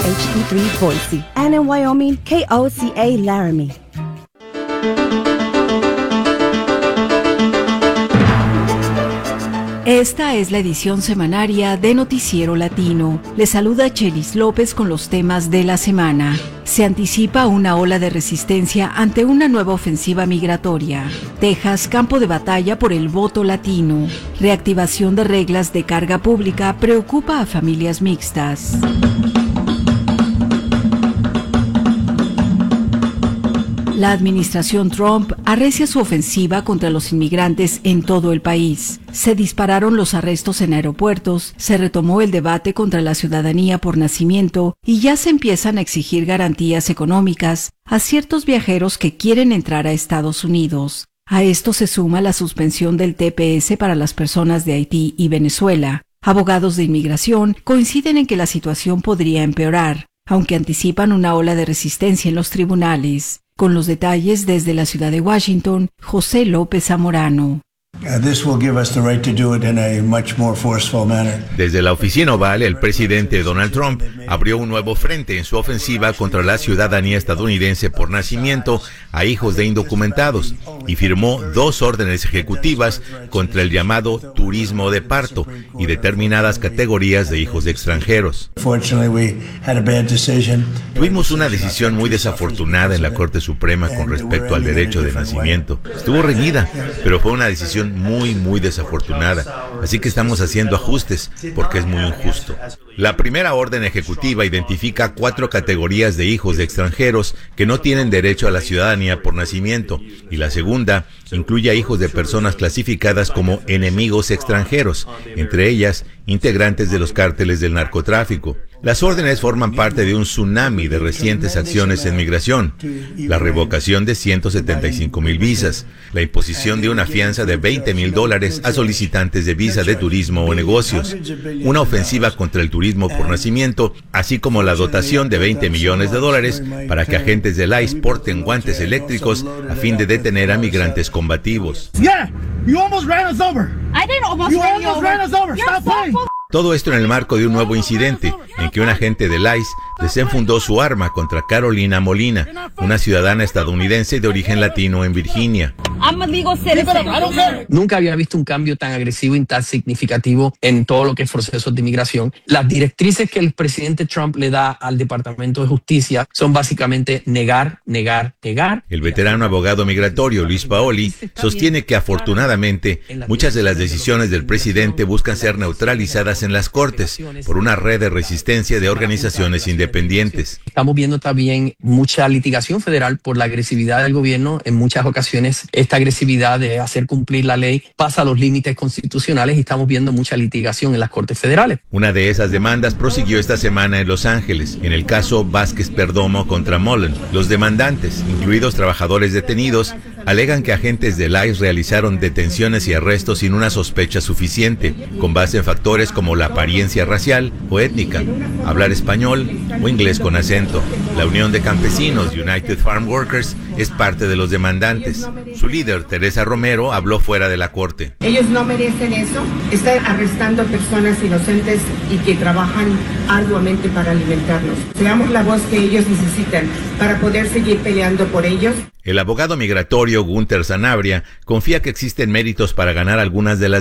HD3 Boise. And in Wyoming, KOCA Laramie. Esta es la edición semanaria de Noticiero Latino. Les saluda Chelis López con los temas de la semana. Se anticipa una ola de resistencia ante una nueva ofensiva migratoria. Texas, campo de batalla por el voto latino. Reactivación de reglas de carga pública preocupa a familias mixtas. La administración Trump arrecia su ofensiva contra los inmigrantes en todo el país. Se dispararon los arrestos en aeropuertos, se retomó el debate contra la ciudadanía por nacimiento y ya se empiezan a exigir garantías económicas a ciertos viajeros que quieren entrar a Estados Unidos. A esto se suma la suspensión del TPS para las personas de Haití y Venezuela. Abogados de inmigración coinciden en que la situación podría empeorar, aunque anticipan una ola de resistencia en los tribunales. Con los detalles desde la ciudad de Washington, José López Zamorano. Desde la oficina oval, el presidente Donald Trump abrió un nuevo frente en su ofensiva contra la ciudadanía estadounidense por nacimiento a hijos de indocumentados y firmó 2 órdenes ejecutivas contra el llamado turismo de parto y determinadas categorías de hijos de extranjeros. Tuvimos una decisión muy desafortunada en la Corte Suprema con respecto al derecho de nacimiento. Estuvo reñida, pero fue una decisión muy desafortunada, así que estamos haciendo ajustes porque es muy injusto. La primera orden ejecutiva identifica 4 categorías de hijos de extranjeros que no tienen derecho a la ciudadanía por nacimiento, y la segunda incluye a hijos de personas clasificadas como enemigos extranjeros, entre ellas integrantes de los cárteles del narcotráfico. Las órdenes forman parte de un tsunami de recientes acciones en migración: la revocación de 175,000 visas, la imposición de una fianza de $20,000 a solicitantes de visa de turismo o negocios, una ofensiva contra el turismo por nacimiento, así como la dotación de $20 millones para que agentes del ICE porten guantes eléctricos a fin de detener a migrantes combativos. Todo esto en el marco de un nuevo incidente en que un agente del ICE desenfundó su arma contra Carolina Molina, una ciudadana estadounidense de origen latino en Virginia. Nunca había visto un cambio tan agresivo y tan significativo en todo lo que es procesos de inmigración. Las directrices que el presidente Trump le da al Departamento de Justicia son básicamente negar. El veterano abogado migratorio Luis Paoli sostiene que afortunadamente muchas de las decisiones del presidente buscan ser neutralizadas en las cortes por una red de resistencia de organizaciones independientes. Estamos viendo también mucha litigación federal por la agresividad del gobierno. En muchas ocasiones esta agresividad de hacer cumplir la ley pasa los límites constitucionales y estamos viendo mucha litigación en las cortes federales. Una de esas demandas prosiguió esta semana en Los Ángeles, en el caso Vázquez Perdomo contra Mullen. Los demandantes, incluidos trabajadores detenidos, alegan que agentes del ICE realizaron detenciones y arrestos sin una sospecha suficiente, con base en factores como la apariencia racial o étnica, hablar español o inglés con acento. La Unión de Campesinos, United Farm Workers, es parte de los demandantes. Su líder, Teresa Romero, habló fuera de la corte. Ellos no merecen eso. Están arrestando personas inocentes y que trabajan arduamente para alimentarnos. Seamos la voz que ellos necesitan para poder seguir peleando por ellos. El abogado migratorio Gunther Sanabria confía que existen méritos para ganar algunas de las